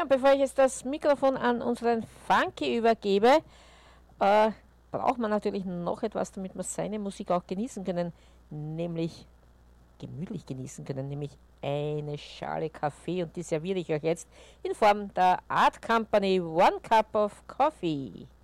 bevor ich jetzt das Mikrofon an unseren Funky übergebe, braucht man natürlich noch etwas, damit wir seine Musik auch genießen können, nämlich gemütlich genießen können, nämlich eine Schale Kaffee, und die serviere ich euch jetzt in Form der Art Company One Cup of Coffee.